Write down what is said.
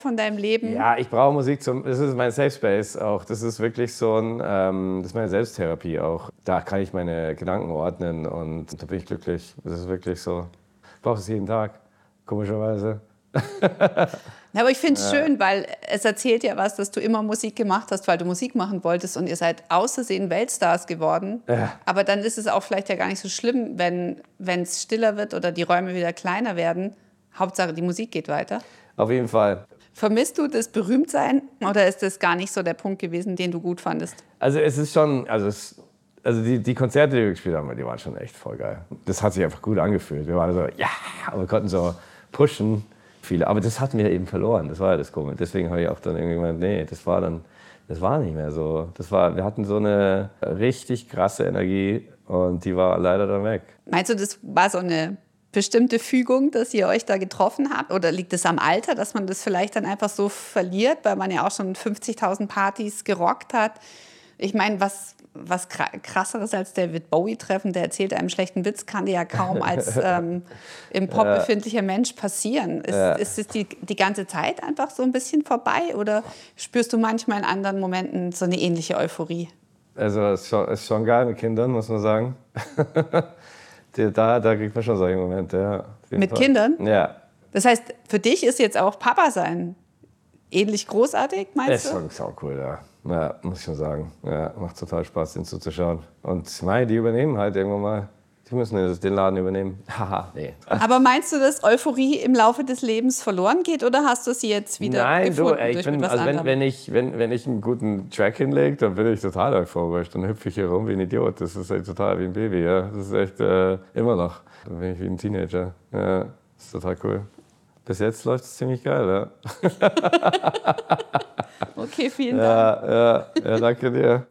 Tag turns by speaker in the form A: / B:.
A: von deinem Leben?
B: Ja, ich brauche Musik das ist mein Safe Space auch. Das ist wirklich so das ist meine Selbsttherapie auch. Da kann ich meine Gedanken ordnen und da bin ich glücklich. Das ist wirklich so. Ich brauche es jeden Tag, komischerweise.
A: Ja, aber ich finde es schön, weil es erzählt ja was, dass du immer Musik gemacht hast, weil du Musik machen wolltest und ihr seid außersehen Weltstars geworden.
B: Ja.
A: Aber dann ist es auch vielleicht ja gar nicht so schlimm, wenn es stiller wird oder die Räume wieder kleiner werden. Hauptsache, die Musik geht weiter.
B: Auf jeden Fall.
A: Vermisst du das Berühmtsein oder ist das gar nicht so der Punkt gewesen, den du gut fandest?
B: Also es ist schon, die Konzerte, die wir gespielt haben, die waren schon echt voll geil. Das hat sich einfach gut angefühlt. Wir waren so, ja, aber wir konnten so pushen. Viele. Aber das hatten wir eben verloren, das war ja das Komische. Deswegen habe ich auch dann irgendwie gemeint, nee, das war nicht mehr so. Wir hatten so eine richtig krasse Energie und die war leider dann weg.
A: Meinst du, das war so eine bestimmte Fügung, dass ihr euch da getroffen habt? Oder liegt es am Alter, dass man das vielleicht dann einfach so verliert, weil man ja auch schon 50.000 Partys gerockt hat? Ich meine, was krasseres als David Bowie-Treffen, der erzählt einem schlechten Witz, kann dir ja kaum als im Pop befindlicher Mensch passieren. Ist es die ganze Zeit einfach so ein bisschen vorbei oder spürst du manchmal in anderen Momenten so eine ähnliche Euphorie?
B: Also es ist schon geil mit Kindern, muss man sagen. Da kriegt man schon solche Momente, ja.
A: Mit Kindern?
B: Ja.
A: Das heißt, für dich ist jetzt auch Papa sein ähnlich großartig, meinst du?
B: Das ist auch cool, ja. Ja, muss ich schon sagen. Ja, macht total Spaß, den zuzuschauen. Und die übernehmen halt irgendwann mal. Die müssen den Laden übernehmen. Haha, nee.
A: Aber meinst du, dass Euphorie im Laufe des Lebens verloren geht oder hast du sie jetzt wieder gefunden?
B: Wenn ich einen guten Track hinlege, dann bin ich total euphorisch. Dann hüpfe ich hier rum wie ein Idiot. Das ist echt total wie ein Baby. Ja. Das ist echt immer noch. Dann bin ich wie ein Teenager. Ja, das ist total cool. Bis jetzt läuft es ziemlich geil, ja.
A: Okay, vielen Dank.
B: Ja, danke dir.